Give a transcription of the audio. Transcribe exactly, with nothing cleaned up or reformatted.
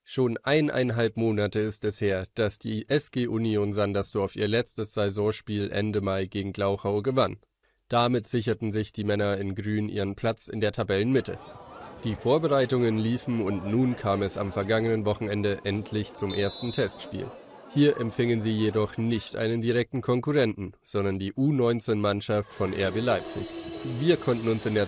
Schon eineinhalb Monate ist es her, dass die S G Union Sandersdorf ihr letztes Saisonspiel Ende Mai gegen Glauchau gewann. Damit sicherten sich die Männer in Grün ihren Platz in der Tabellenmitte. Die Vorbereitungen liefen und nun kam es am vergangenen Wochenende endlich zum ersten Testspiel. Hier empfingen sie jedoch nicht einen direkten Konkurrenten, sondern die U neunzehn Mannschaft von R B Leipzig. Wir konnten uns in der